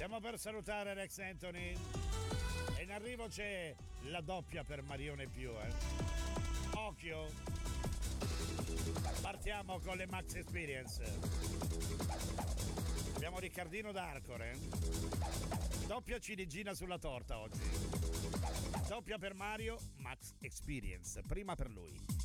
Stiamo per salutare Rex Anthony e in arrivo c'è la doppia per Marione Più, occhio, partiamo con le Max Experience. Abbiamo Riccardino d'Arcore, doppia ciliegina sulla torta oggi, doppia per Mario, Max Experience, prima per lui.